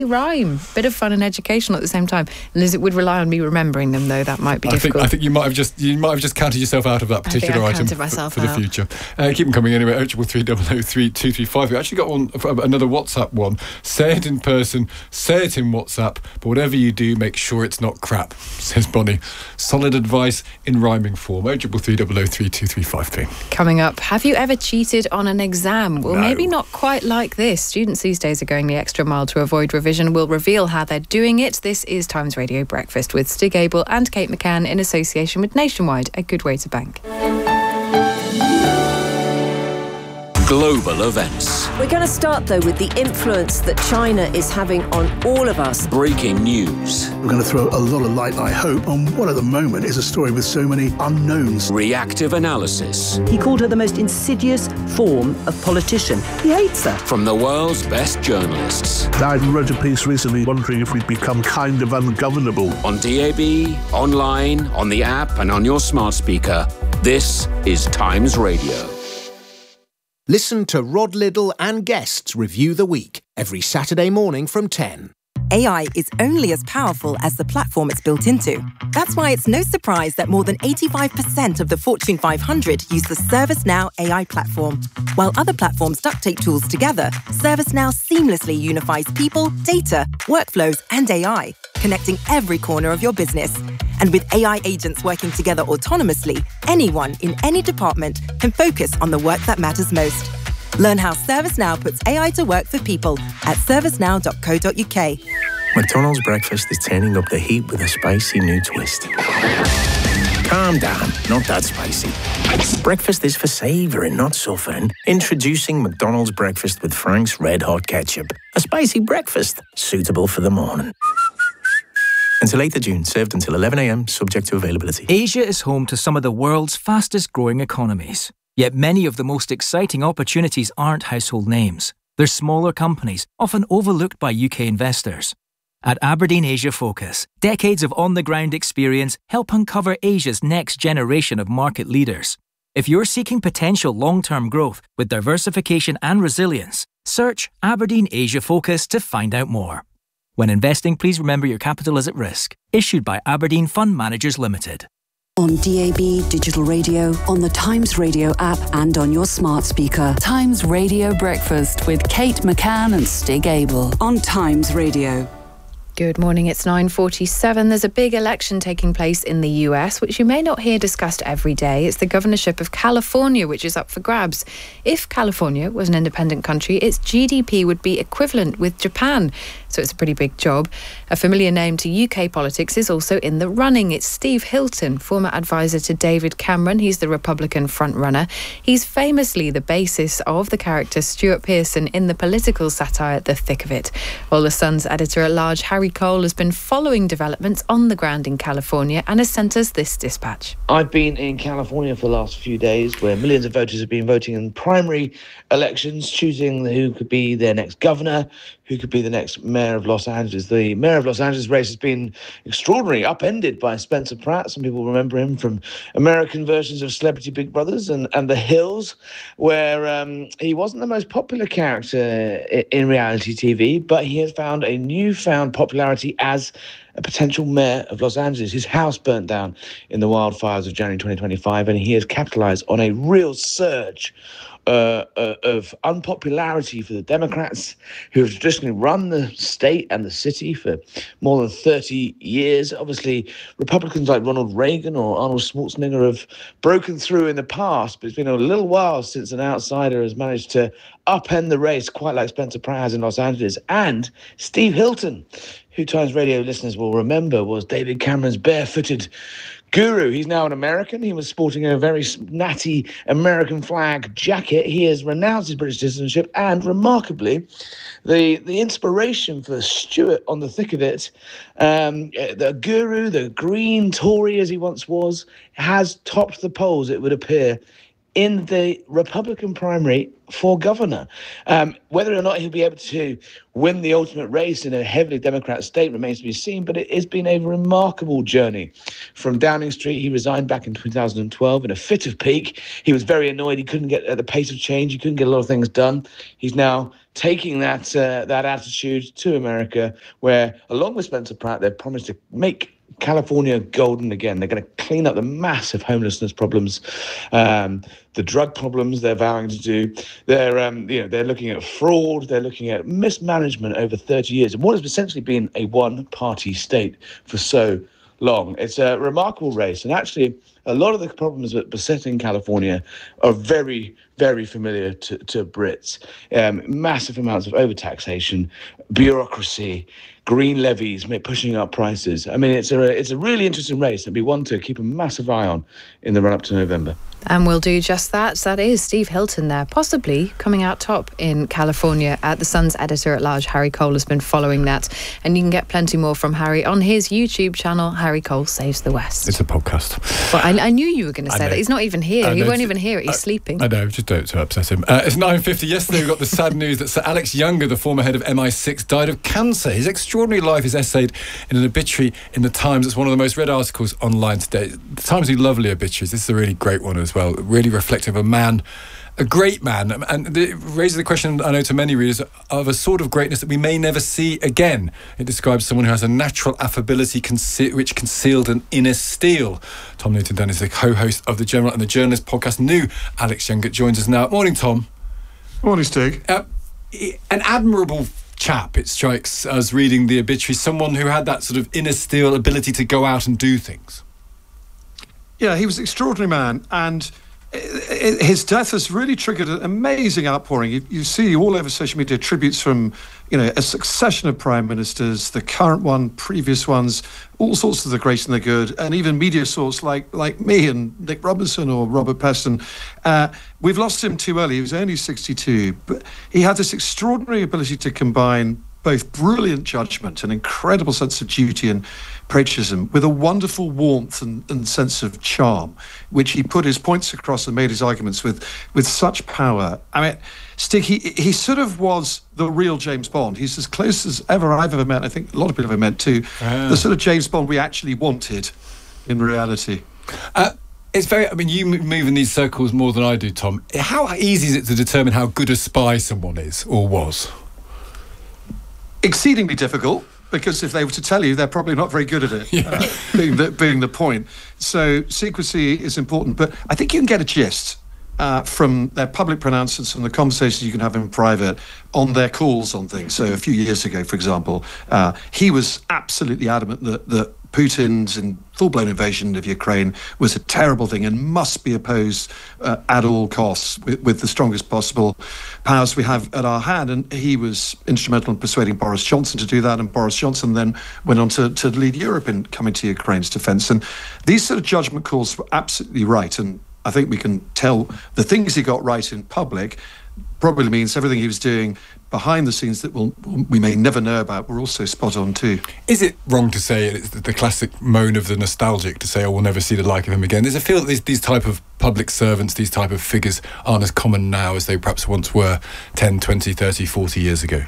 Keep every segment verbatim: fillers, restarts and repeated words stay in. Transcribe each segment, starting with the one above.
rhyme. Bit of fun and educational at the same time. And as it would rely on me remembering them, though, that might be I difficult. Think, I think you might have just you might have just counted yourself out of that particular I item counted myself for, for the out. future. Uh, keep them coming anyway. oh three three double oh three two three five. We actually got one, another WhatsApp one. Say it in person, say it in WhatsApp, but whatever you do, make sure it's not crap, says Bonnie. Solid advice in rhyming form. oh three three double oh three two three five three. Coming up, have you ever cheated on an exam? Well, No. maybe not quite like this. Students these days are going the extra mile to avoid revision. We'll reveal how they're doing it. This is Times Radio Breakfast with Stig Abel and Kate McCann in association with Nationwide, a good way to bank. Global events. We're going to start, though, with the influence that China is having on all of us. Breaking news. We're going to throw a lot of light, I hope, on what at the moment is a story with so many unknowns. Reactive analysis. He called her the most insidious form of politician. He hates her. From the world's best journalists. I wrote a piece recently wondering if we'd become kind of ungovernable. On D A B, online, on the app and on your smart speaker. This is Times Radio. Listen to Rod Liddle and guests review the week every Saturday morning from ten. A I is only as powerful as the platform it's built into. That's why it's no surprise that more than eighty-five percent of the Fortune five hundred use the ServiceNow A I platform. While other platforms duct tape tools together, ServiceNow seamlessly unifies people, data, workflows, and A I, connecting every corner of your business. And with A I agents working together autonomously, anyone in any department can focus on the work that matters most. Learn how ServiceNow puts A I to work for people at servicenow dot co dot uk. McDonald's breakfast is turning up the heat with a spicy new twist. Calm down, not that spicy. Breakfast is for savouring, not suffering. Introducing McDonald's breakfast with Frank's Red Hot Ketchup. A spicy breakfast, suitable for the morning. Until eighth of June, served until eleven a m, subject to availability. Asia is home to some of the world's fastest growing economies. Yet many of the most exciting opportunities aren't household names. They're smaller companies, often overlooked by U K investors. At Aberdeen Asia Focus, decades of on-the-ground experience help uncover Asia's next generation of market leaders. If you're seeking potential long-term growth with diversification and resilience, search Aberdeen Asia Focus to find out more. When investing, please remember your capital is at risk. Issued by Aberdeen Fund Managers Limited. On D A B, digital radio, on the Times Radio app and on your smart speaker. Times Radio Breakfast with Kate McCann and Stig Abel on Times Radio. Good morning, it's nine forty-seven. There's a big election taking place in the U S, which you may not hear discussed every day. It's the governorship of California, which is up for grabs. If California was an independent country, its G D P would be equivalent with Japan. So it's a pretty big job. A familiar name to U K politics is also in the running. It's Steve Hilton, former advisor to David Cameron. He's the Republican frontrunner. He's famously the basis of the character Stuart Pearson in the political satire The Thick of It. Well, the Sun's editor-at-large, Harry Cole, has been following developments on the ground in California and has sent us this dispatch. I've been in California for the last few days, where millions of voters have been voting in primary elections, choosing who could be their next governor, who could be the next mayor of Los Angeles. The mayor of Los Angeles race has been extraordinary, upended by Spencer Pratt. Some people remember him from American versions of Celebrity Big Brothers and, and The Hills, where um, he wasn't the most popular character in reality T V, but he has found a newfound popularity as a potential mayor of Los Angeles. His house burnt down in the wildfires of January twenty twenty-five, and he has capitalized on a real surge Uh, uh, of unpopularity for the Democrats, who have traditionally run the state and the city for more than thirty years. Obviously, Republicans like Ronald Reagan or Arnold Schwarzenegger have broken through in the past, but it's been a little while since an outsider has managed to upend the race, quite like Spencer Pratt has in Los Angeles. And Steve Hilton, who Times Radio listeners will remember was David Cameron's barefooted guru. He's now an American. He was sporting a very natty American flag jacket. He has renounced his British citizenship, and remarkably, the the inspiration for Stuart on The Thick of It, um, the guru, the green Tory as he once was, has topped the polls, it would appear, in the Republican primary for governor. Um, whether or not he'll be able to win the ultimate race in a heavily Democrat state remains to be seen, but it has been a remarkable journey. From Downing Street, he resigned back in two thousand twelve in a fit of pique. He was very annoyed. He couldn't get at the pace of change. He couldn't get a lot of things done. He's now taking that uh, that attitude to America, where, along with Spencer Pratt, they've promised to make California golden again. They're going to clean up the massive homelessness problems, um, the drug problems they're vowing to do. They're, um, you know, they're looking at fraud. They're looking at mismanagement over thirty years, and what has essentially been a one-party state for so long. It's a remarkable race, and actually, a lot of the problems that besetting California are very, very familiar to, to Brits. Um, massive amounts of overtaxation, bureaucracy, green levies pushing up prices. I mean, it's a it's a really interesting race. It'll be one to keep a massive eye on in the run-up to November. And we'll do just that. That is Steve Hilton there, possibly coming out top in California. At The Sun's editor-at-large, Harry Cole, has been following that. And you can get plenty more from Harry on his YouTube channel, Harry Cole Saves the West. It's a podcast. Well, I, I knew you were going to say that. He's not even here. He won't even hear it. He's I, sleeping. I know, just don't to upset him. Uh, it's nine fifty. Yesterday we got the sad news that Sir Alex Younger, the former head of M I six, died of cancer. His extraordinary life is essayed in an obituary in The Times. It's one of the most read articles online today. The Times do lovely obituaries. This is a really great one as well. Really reflective of a man, a great man, and it raises the question, I know to many readers, of a sort of greatness that we may never see again. It describes someone who has a natural affability conce- which concealed an inner steel. Tom Newton-Dunn is the co-host of The General and the Journalist podcast. New Alex Younger joins us now. Morning, Tom. Morning, Stig. Uh, an admirable chap, it strikes us reading the obituary, someone who had that sort of inner steel ability to go out and do things. Yeah, he was an extraordinary man, and his death has really triggered an amazing outpouring. You, you see all over social media tributes from, you know, a succession of prime ministers, the current one, previous ones, all sorts of the great and the good, and even media sources like like me and Nick Robinson or Robert Peston. Uh, we've lost him too early. He was only sixty-two, but he had this extraordinary ability to combine both brilliant judgment, an incredible sense of duty and patriotism, with a wonderful warmth and, and sense of charm, which he put his points across and made his arguments with with such power. I mean, Stig, he, he sort of was the real James Bond. He's as close as ever I've ever met, I think a lot of people have met, to ah. the sort of James Bond we actually wanted in reality. Uh, It's very, I mean, you move in these circles more than I do, Tom. How easy is it to determine how good a spy someone is or was? Exceedingly difficult, because if they were to tell you, they're probably not very good at it, yeah. uh, being, the, being the point. So secrecy is important, but I think you can get a gist uh, from their public pronouncements and the conversations you can have in private on their calls on things. So a few years ago, for example, uh, he was absolutely adamant that, that Putin's in full-blown invasion of Ukraine was a terrible thing and must be opposed uh, at all costs with, with the strongest possible powers we have at our hand. And he was instrumental in persuading Boris Johnson to do that, and Boris Johnson then went on to, to lead Europe in coming to Ukraine's defence. And these sort of judgment calls were absolutely right, and I think we can tell the things he got right in public probably means everything he was doing behind the scenes that we'll, we may never know about were also spot on too. Is it wrong to say, it's the classic moan of the nostalgic, to say, oh, we'll never see the like of him again? Does it feel that these, these type of public servants, these type of figures aren't as common now as they perhaps once were ten, twenty, thirty, forty years ago?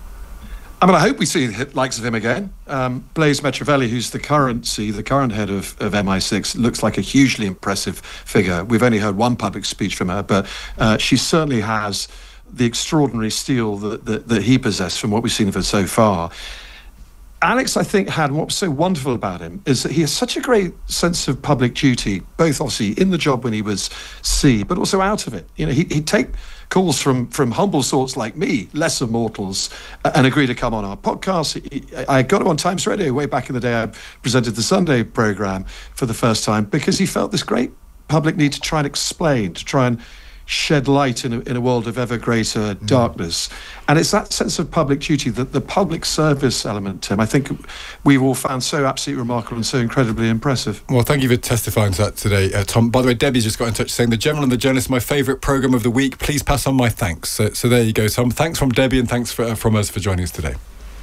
I mean, I hope we see the likes of him again. Um, Blaise Metrovelli, who's the current C, the current head of, of M I six, looks like a hugely impressive figure. We've only heard one public speech from her, but uh, she certainly has the extraordinary steel that, that, that he possessed from what we've seen of her so far. Alex, I think, had, what was so wonderful about him is that he has such a great sense of public duty, both obviously in the job when he was C, but also out of it. You know, he, he'd take calls from from humble sorts like me, lesser mortals, and agree to come on our podcast. He, I got him on Times Radio way back in the day. I presented the Sunday programme for the first time because he felt this great public need to try and explain, to try and shed light in a, in a world of ever greater mm. darkness. And it's that sense of public duty, that the public service element, Tim, I think we've all found so absolutely remarkable and so incredibly impressive. Well, thank you for testifying to that today, uh, Tom. By the way, Debbie's just got in touch saying, The General and the Journalist, my favourite programme of the week. Please pass on my thanks. So, so there you go, Tom. Thanks from Debbie, and thanks for, uh, from us for joining us today.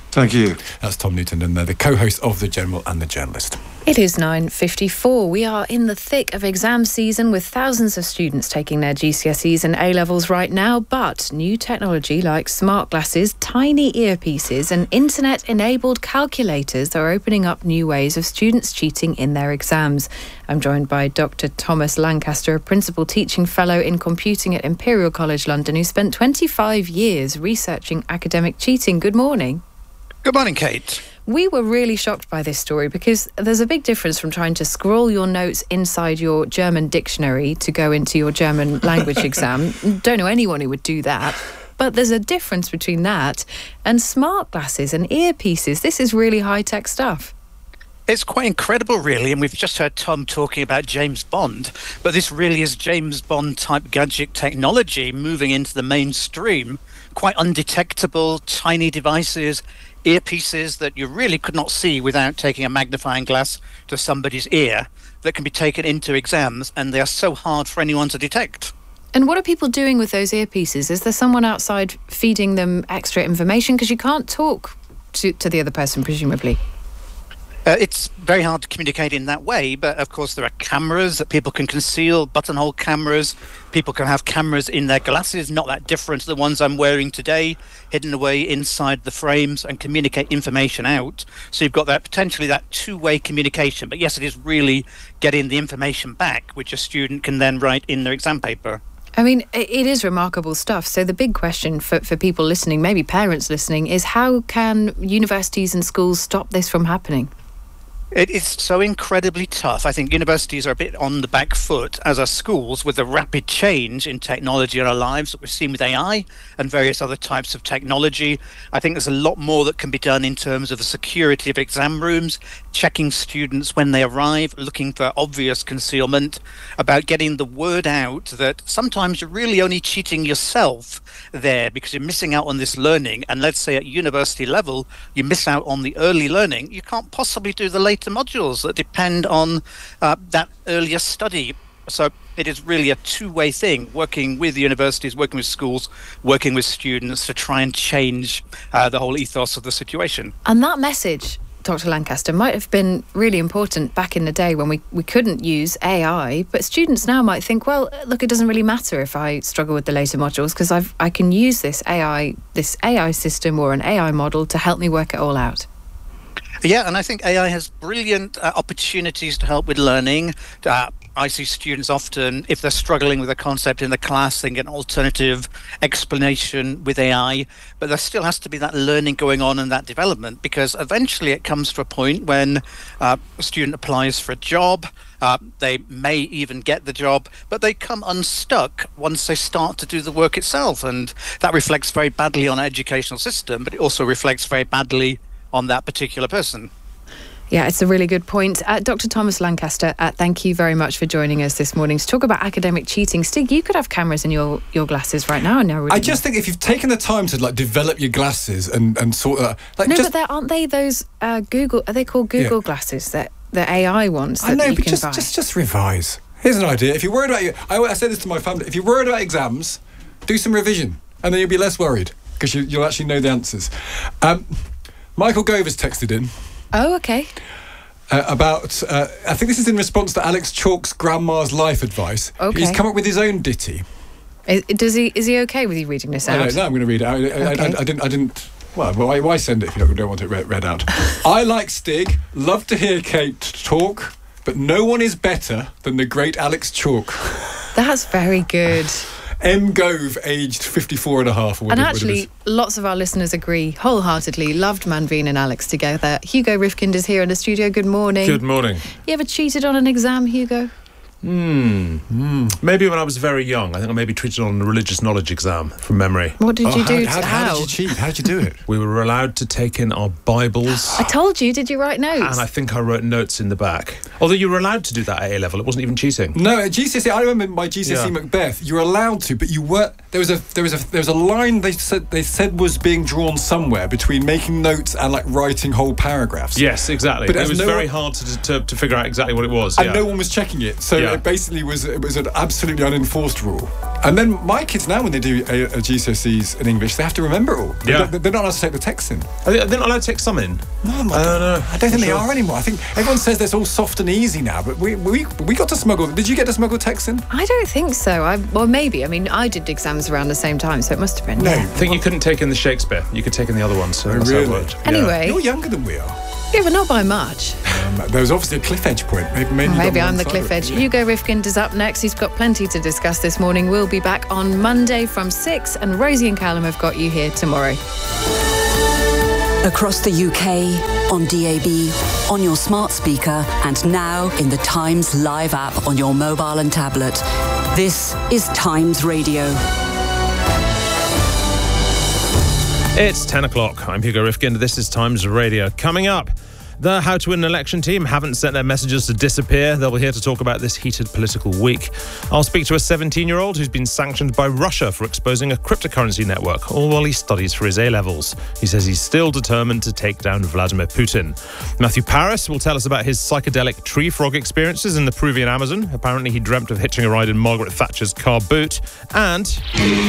Thank you. That's Tom Newton, and they're the co-host of The General and The Journalist. It is nine fifty-four. We are in the thick of exam season with thousands of students taking their G C S Es and A-levels right now, but new technology like smart glasses, tiny earpieces and internet-enabled calculators are opening up new ways of students cheating in their exams. I'm joined by Doctor Thomas Lancaster, a Principal Teaching Fellow in Computing at Imperial College London, who spent twenty-five years researching academic cheating. Good morning. Good morning, Kate. We were really shocked by this story because there's a big difference from trying to scroll your notes inside your German dictionary to go into your German language exam. Don't know anyone who would do that. But there's a difference between that and smart glasses and earpieces. This is really high-tech stuff. It's quite incredible, really, and we've just heard Tom talking about James Bond, but this really is James Bond-type gadget technology moving into the mainstream. Quite undetectable, tiny devices, earpieces that you really could not see without taking a magnifying glass to somebody's ear that can be taken into exams, and they are so hard for anyone to detect. And what are people doing with those earpieces? Is there someone outside feeding them extra information? Because you can't talk to, to the other person, presumably. Uh, it's very hard to communicate in that way, but of course there are cameras that people can conceal, buttonhole cameras. People can have cameras in their glasses, not that different to the ones I'm wearing today, hidden away inside the frames and communicate information out. So you've got that potentially that two-way communication. But yes, it is really getting the information back, which a student can then write in their exam paper. I mean, it is remarkable stuff. So the big question for, for people listening, maybe parents listening, is how can universities and schools stop this from happening? It is so incredibly tough. I think universities are a bit on the back foot, as are schools, with the rapid change in technology in our lives that we've seen with A I and various other types of technology. I think there's a lot more that can be done in terms of the security of exam rooms, checking students when they arrive, looking for obvious concealment, about getting the word out that sometimes you're really only cheating yourself there because you're missing out on this learning. And let's say at university level, you miss out on the early learning. You can't possibly do the later modules that depend on uh, that earlier study. So it is really a two-way thing, working with universities, working with schools, working with students to try and change uh, the whole ethos of the situation. And that message, Doctor Lancaster, might have been really important back in the day when we, we couldn't use A I, but students now might think, well, look, it doesn't really matter if I struggle with the later modules because I've I can use this A I, this A I system or an A I model to help me work it all out. Yeah, and I think A I has brilliant uh, opportunities to help with learning. Uh, I see students often, if they're struggling with a concept in the class, they get an alternative explanation with A I, but there still has to be that learning going on and that development, because eventually it comes to a point when uh, a student applies for a job, uh, they may even get the job, but they come unstuck once they start to do the work itself, and that reflects very badly on our educational system, but it also reflects very badly on that particular person. Yeah, it's a really good point. Uh, Doctor Thomas Lancaster, uh, thank you very much for joining us this morning to talk about academic cheating. Stig, you could have cameras in your, your glasses right now. now I just think if you've taken the time to like develop your glasses and, and sort of... Like, no, just, but aren't they those uh, Google... Are they called Google yeah. glasses? That the A I ones that I know, you but can just, buy? just, just revise. Here's an idea. If you're worried about... Your, I, I say this to my family. If you're worried about exams, do some revision and then you'll be less worried because you, you'll actually know the answers. Um... Michael Gove has texted in. Oh, okay. Uh, about, uh, I think this is in response to Alex Chalk's grandma's life advice. Okay. He's come up with his own ditty. Is, does he? Is he okay with you reading this out? I don't know. I'm going to read it out. I, okay. I, I, I didn't. I didn't. Well, why, why send it if you don't want it read, read out? I like Stig. Love to hear Kate talk, but no one is better than the great Alex Chalk. That's very good. M. Gove, aged fifty-four and a half. And actually, lots of our listeners agree wholeheartedly. Loved Manveen and Alex together. Hugo Rifkind is here in the studio. Good morning. Good morning. You ever cheated on an exam, Hugo? Hmm. Mm. Maybe when I was very young. I think I maybe treated on a religious knowledge exam from memory. What did you oh, do? How, to, how, how? how did you cheat? How did you do it? We were allowed to take in our Bibles. I told you. Did you write notes? And I think I wrote notes in the back. Although you were allowed to do that at A level. It wasn't even cheating. No, at G C S E, I remember my G C S E yeah. Macbeth. You were allowed to, but you were there was a there was a there was a line they said they said was being drawn somewhere between making notes and like writing whole paragraphs. Yes, exactly. But it was no very one, hard to, to to figure out exactly what it was. And yeah. no one was checking it, so yeah. it basically was it was an absolutely unenforced rule. And then my kids now, when they do a, a G C S Es in English, they have to remember it all. Yeah. They're, they're not allowed to take the text in. Are they, they're not allowed to take some in? No, I'm I don't know. I don't think sure. they are anymore. I think everyone says it's all soft and easy now, but we we, we got to smuggle. Did you get to smuggle text in? I don't think so. I Well, maybe. I mean, I did exams around the same time, so it must have been. No. Yeah. I think you couldn't take in the Shakespeare. You could take in the other ones. So Oh, that's how it really? worked. Anyway. Yeah. You're younger than we are. Yeah, but not by much. Um, there was obviously a cliff edge point. Maybe, maybe, you got Maybe on I'm one the side cliff of it. edge. Hugo Rifkind is up next. He's got plenty to discuss this morning. We'll be back on Monday from six, and Rosie and Callum have got you here tomorrow. Across the U K, on D A B, on your smart speaker, and now in the Times Live app on your mobile and tablet. This is Times Radio. It's ten o'clock. I'm Hugo Rifkind. This is Times Radio. Coming up, the How to Win an Election team haven't sent their messages to disappear. They'll be here to talk about this heated political week. I'll speak to a seventeen-year-old who's been sanctioned by Russia for exposing a cryptocurrency network, all while he studies for his A-levels. He says he's still determined to take down Vladimir Putin. Matthew Paris will tell us about his psychedelic tree frog experiences in the Peruvian Amazon. Apparently he dreamt of hitching a ride in Margaret Thatcher's car boot. And...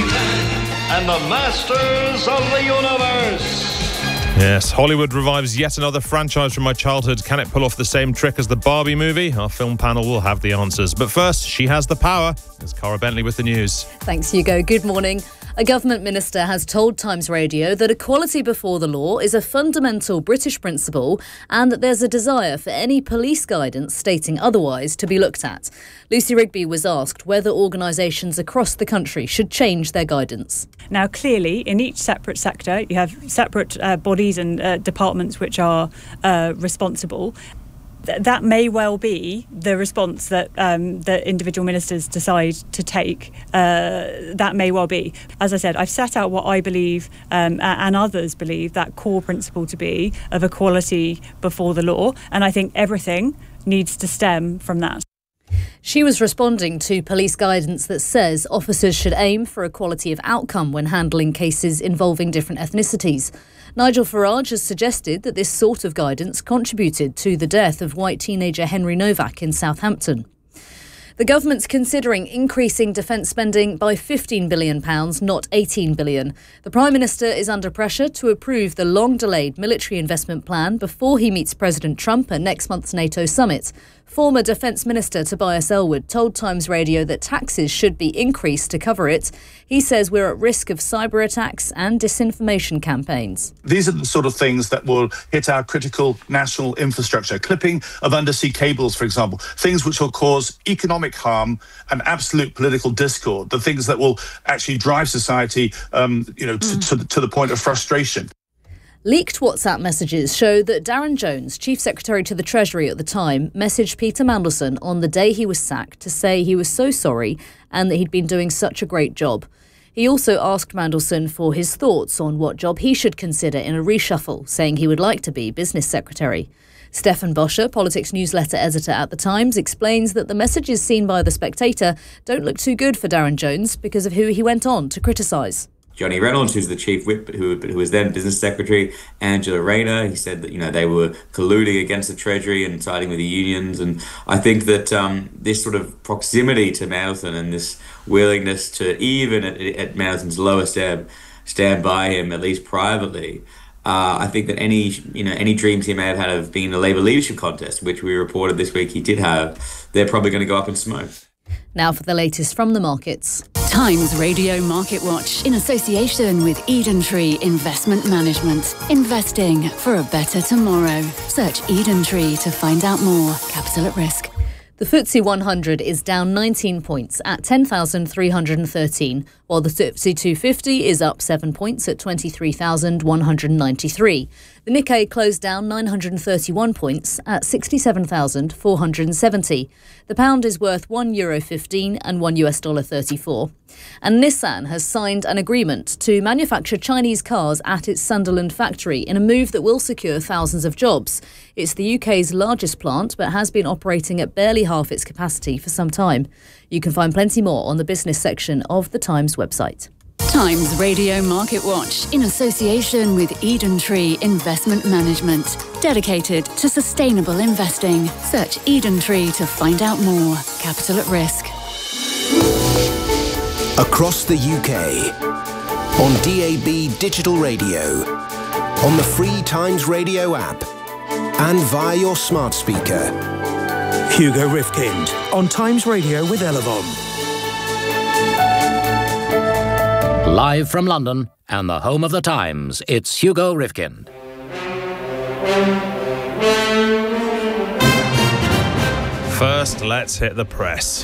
and the masters of the universe. Yes, Hollywood revives yet another franchise from my childhood. Can it pull off the same trick as the Barbie movie? Our film panel will have the answers. But first, she has the power. It's Cara Bentley with the news. Thanks, Hugo. Good morning. A government minister has told Times Radio that equality before the law is a fundamental British principle and that there's a desire for any police guidance stating otherwise to be looked at. Lucy Rigby was asked whether organisations across the country should change their guidance. Now, clearly, in each separate sector, you have separate uh, bodies and uh, departments which are uh, responsible. Th- that may well be the response that um, the individual ministers decide to take. Uh, that may well be. As I said, I've set out what I believe um, and others believe that core principle to be of equality before the law. And I think everything needs to stem from that. She was responding to police guidance that says officers should aim for equality of outcome when handling cases involving different ethnicities. Nigel Farage has suggested that this sort of guidance contributed to the death of white teenager Henry Novak in Southampton. The government's considering increasing defence spending by fifteen billion pounds, not eighteen billion pounds. The Prime Minister is under pressure to approve the long-delayed military investment plan before he meets President Trump at next month's NATO summit. Former Defence Minister Tobias Ellwood told Times Radio that taxes should be increased to cover it. He says we're at risk of cyber attacks and disinformation campaigns. These are the sort of things that will hit our critical national infrastructure. Clipping of undersea cables, for example. Things which will cause economic harm and absolute political discord. The things that will actually drive society, um, you know, mm. to, to, to the point of frustration. Leaked WhatsApp messages show that Darren Jones, Chief Secretary to the Treasury at the time, messaged Peter Mandelson on the day he was sacked to say he was so sorry and that he'd been doing such a great job. He also asked Mandelson for his thoughts on what job he should consider in a reshuffle, saying he would like to be Business Secretary. Stefan Boscher, politics newsletter editor at The Times, explains that the messages seen by The Spectator don't look too good for Darren Jones because of who he went on to criticise. Johnny Reynolds, who's the chief whip, who, who was then business secretary, Angela Rayner, he said that, you know, they were colluding against the Treasury and siding with the unions. And I think that um, this sort of proximity to Mandelson and this willingness to, even at, at Mandelson's lowest ebb, stand by him, at least privately, uh, I think that any, you know, any dreams he may have had of being in a Labour leadership contest, which we reported this week he did have, they're probably going to go up in smoke. Now for the latest from the markets. Times Radio Market Watch in association with Eden Tree Investment Management. Investing for a better tomorrow. Search Eden Tree to find out more. Capital at risk. The F T S E one hundred is down nineteen points at ten thousand three hundred thirteen, while the F T S E two fifty is up seven points at twenty-three thousand one hundred ninety-three. The Nikkei closed down nine hundred thirty-one points at sixty-seven thousand four hundred seventy. The pound is worth one euro fifteen and one US dollar thirty-four. And Nissan has signed an agreement to manufacture Chinese cars at its Sunderland factory in a move that will secure thousands of jobs. It's the U K's largest plant, but has been operating at barely half its capacity for some time. You can find plenty more on the business section of the Times website. Times Radio Market Watch in association with Eden Tree Investment Management. Dedicated to sustainable investing. Search Eden Tree to find out more. Capital at risk. Across the U K, on D A B digital radio, on the free Times Radio app, and via your smart speaker. Hugo Rifkind on Times Radio with Elevon. Live from London and the home of the Times, it's Hugo Rifkind. First, let's hit the press,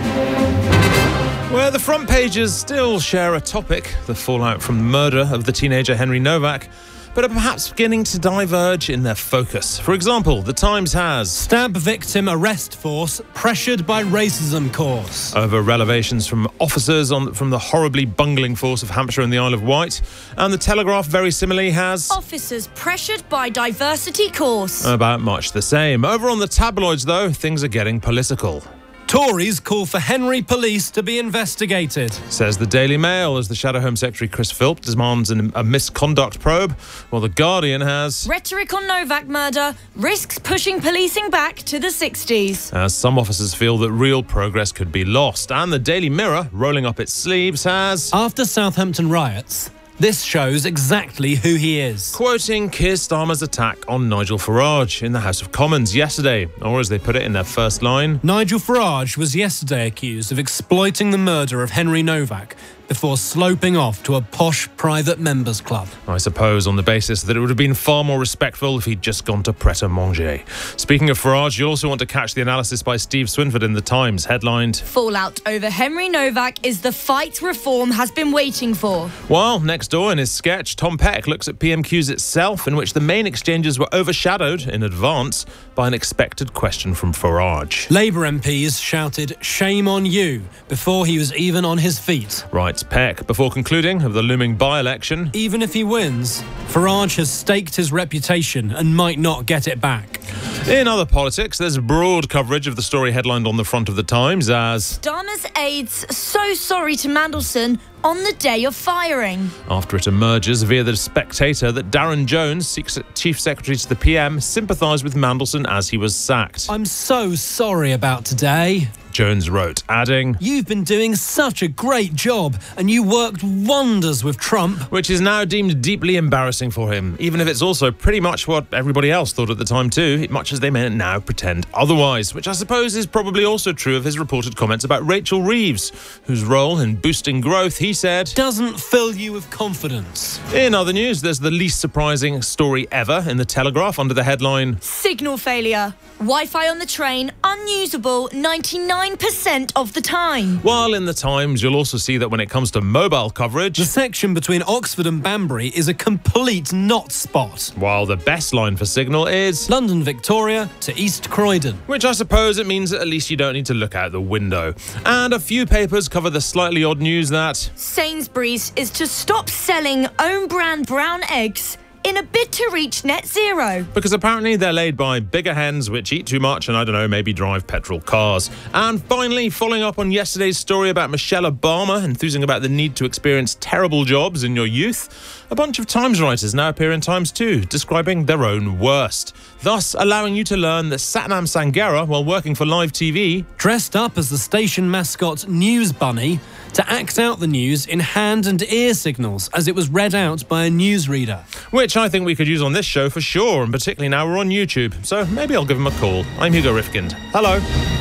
where the front pages still share a topic, the fallout from the murder of the teenager Henry Novak, but are perhaps beginning to diverge in their focus. For example, The Times has Stab victim arrest force pressured by racism cause. Over revelations from officers on from the horribly bungling force of Hampshire and the Isle of Wight. And The Telegraph very similarly has officers pressured by diversity cause. About much the same. Over on the tabloids, though, things are getting political. Tories call for Henry police to be investigated, says the Daily Mail, as the Shadow Home Secretary Chris Philp demands an, a misconduct probe, while the Guardian has rhetoric on Novak murder risks pushing policing back to the sixties, as some officers feel that real progress could be lost. And the Daily Mirror, rolling up its sleeves, has after Southampton riots, this shows exactly who he is. Quoting Keir Starmer's attack on Nigel Farage in the House of Commons yesterday, or as they put it in their first line, Nigel Farage was yesterday accused of exploiting the murder of Henry Novak before sloping off to a posh private members club. I suppose on the basis that it would have been far more respectful if he'd just gone to Pret-a-Manger. Speaking of Farage, you'll also want to catch the analysis by Steve Swinford in The Times, headlined Fallout over Henry Novak is the fight reform has been waiting for. While next door in his sketch, Tom Peck looks at P M Qs itself, in which the main exchanges were overshadowed in advance by an expected question from Farage. Labour M Ps shouted, "Shame on you," before he was even on his feet. Right. Peck, before concluding of the looming by-election. Even if he wins, Farage has staked his reputation and might not get it back. In other politics, there's broad coverage of the story headlined on the front of the Times as Starmer's aides so sorry to Mandelson on the day of firing. After it emerges via The Spectator that Darren Jones, Chief Secretary to the P M, sympathised with Mandelson as he was sacked. I'm so sorry about today, Jones wrote, adding, "You've been doing such a great job and you worked wonders with Trump." Which is now deemed deeply embarrassing for him, even if it's also pretty much what everybody else thought at the time too, much as they may now pretend otherwise, which I suppose is probably also true of his reported comments about Rachel Reeves, whose role in boosting growth, he said, doesn't fill you with confidence. In other news, there's the least surprising story ever in The Telegraph under the headline Signal failure. Wi-Fi on the train unusable ninety-nine percent of the time. While in The Times, you'll also see that when it comes to mobile coverage, the section between Oxford and Banbury is a complete not spot. While the best line for Signal is London Victoria to East Croydon. Which I suppose it means that at least you don't need to look out the window. And a few papers cover the slightly odd news that Sainsbury's is to stop selling own brand brown eggs in a bid to reach net zero. Because apparently they're laid by bigger hens which eat too much and, I don't know, maybe drive petrol cars. And finally, following up on yesterday's story about Michelle Obama enthusing about the need to experience terrible jobs in your youth, a bunch of Times writers now appear in Times too, describing their own worst, thus allowing you to learn that Satnam Sanghera, while working for Live T V, dressed up as the station mascot News Bunny to act out the news in hand and ear signals as it was read out by a newsreader. Which I think we could use on this show for sure, and particularly now we're on YouTube, so maybe I'll give him a call. I'm Hugo Rifkind. Hello.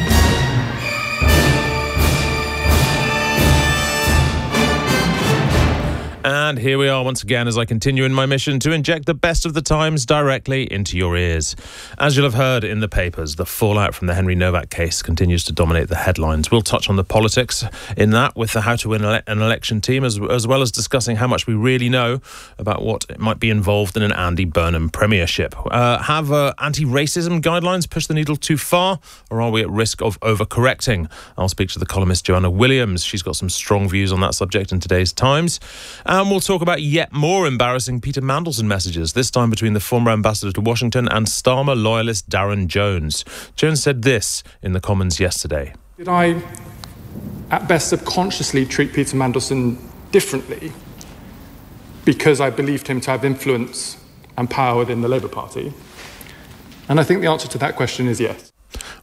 And here we are once again as I continue in my mission to inject the best of the Times directly into your ears. As you'll have heard in the papers, the fallout from the Henry Novak case continues to dominate the headlines. We'll touch on the politics in that with the How to Win ele- an Election team, as, as well as discussing how much we really know about what might be involved in an Andy Burnham premiership. Uh, have uh, anti-racism guidelines pushed the needle too far, or are we at risk of overcorrecting? I'll speak to the columnist Joanna Williams. She's got some strong views on that subject in today's Times. And we'll talk about yet more embarrassing Peter Mandelson messages, this time between the former ambassador to Washington and Starmer loyalist Darren Jones. Jones said this in the Commons yesterday. Did I, at best, subconsciously treat Peter Mandelson differently because I believed him to have influence and power within the Labour Party? And I think the answer to that question is yes.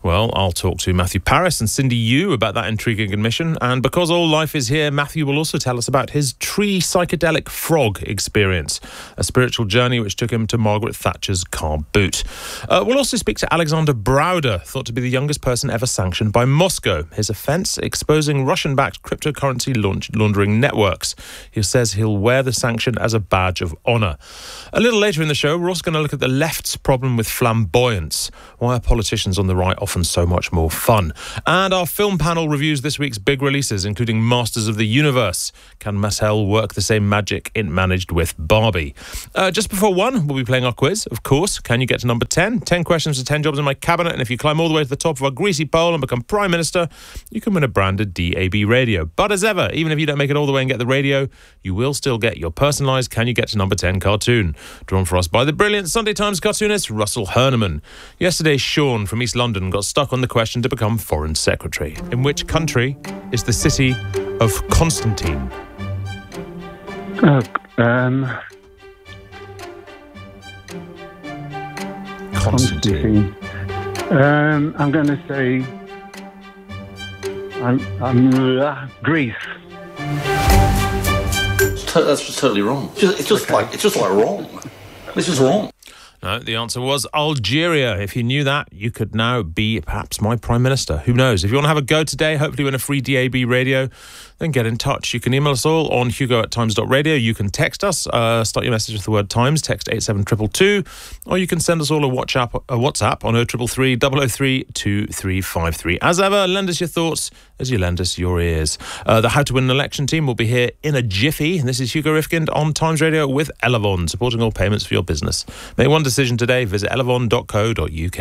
Well, I'll talk to Matthew Parris and Cindy Yu about that intriguing admission. And because all life is here, Matthew will also tell us about his tree psychedelic frog experience, a spiritual journey which took him to Margaret Thatcher's car boot. Uh, we'll also speak to Alexander Browder, thought to be the youngest person ever sanctioned by Moscow. His offence, exposing Russian-backed cryptocurrency launch- laundering networks. He says he'll wear the sanction as a badge of honour. A little later in the show, we're also going to look at the left's problem with flamboyance. Why are politicians on the right often so much more fun? And our film panel reviews this week's big releases, including Masters of the Universe. Can Mattel work the same magic it managed with Barbie? Uh, just before one, we'll be playing our quiz, of course. Can you get to number ten? ten questions for ten jobs in my cabinet, and if you climb all the way to the top of our greasy pole and become Prime Minister, you can win a branded D A B radio. But as ever, even if you don't make it all the way and get the radio, you will still get your personalised Can You Get to Number ten cartoon, drawn for us by the brilliant Sunday Times cartoonist Russell Herneman. Yesterday, Sean from East London got stuck on the question to become Foreign Secretary. In which country is the city of Constantine? Uh, um, Constantine. Um, I'm going to say I'm, I'm uh, Greece. That's just totally wrong. It's just, it's just okay. like it's just like wrong. This is wrong. No, the answer was Algeria. If you knew that, you could now be perhaps my Prime Minister. Who knows? If you want to have a go today, hopefully win a free D A B radio, then get in touch. You can email us all on hugo at times dot radio. You can text us. Uh, start your message with the word Times. Text eight seven two two two. Or you can send us all a WhatsApp, a WhatsApp on oh three three three, double oh three, two three five three. As ever, lend us your thoughts as you lend us your ears. Uh, the How to Win an Election team will be here in a jiffy. This is Hugo Rifkind on Times Radio with Elavon, supporting all payments for your business. Make one decision today. Visit elavon dot co dot uk.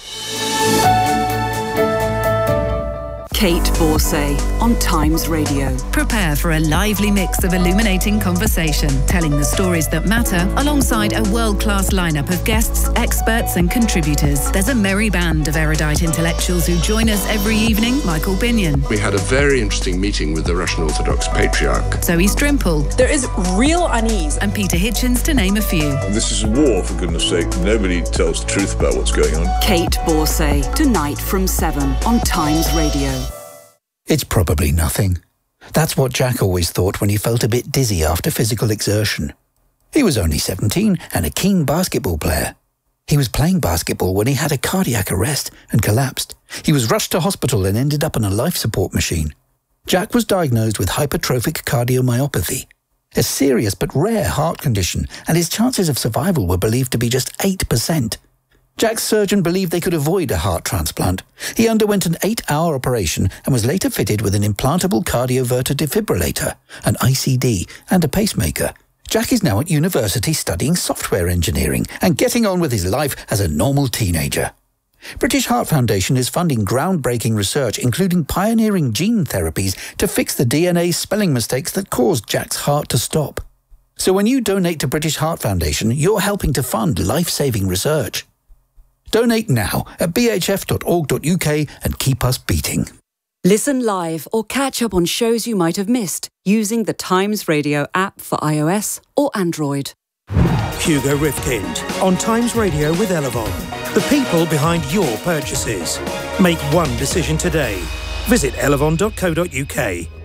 Kate Borsay on Times Radio. Prepare for a lively mix of illuminating conversation, telling the stories that matter alongside a world-class lineup of guests, experts and contributors. There's a merry band of erudite intellectuals who join us every evening. Michael Binion. We had a very interesting meeting with the Russian Orthodox Patriarch. Zoe Strimple. There is real unease. And Peter Hitchens, to name a few. This is war, for goodness sake. Nobody tells the truth about what's going on. Kate Borsay, tonight from seven on Times Radio. It's probably nothing. That's what Jack always thought when he felt a bit dizzy after physical exertion. He was only seventeen and a keen basketball player. He was playing basketball when he had a cardiac arrest and collapsed. He was rushed to hospital and ended up on a life support machine. Jack was diagnosed with hypertrophic cardiomyopathy, a serious but rare heart condition, and his chances of survival were believed to be just eight percent. Jack's surgeon believed they could avoid a heart transplant. He underwent an eight-hour operation and was later fitted with an implantable cardioverter defibrillator, an I C D, and a pacemaker. Jack is now at university studying software engineering and getting on with his life as a normal teenager. British Heart Foundation is funding groundbreaking research, including pioneering gene therapies to fix the D N A spelling mistakes that caused Jack's heart to stop. So when you donate to British Heart Foundation, you're helping to fund life-saving research. Donate now at b h f dot org dot u k and keep us beating. Listen live or catch up on shows you might have missed using the Times Radio app for iOS or Android. Hugo Rifkind on Times Radio with Elavon. The people behind your purchases. Make one decision today. Visit elavon dot co dot u k.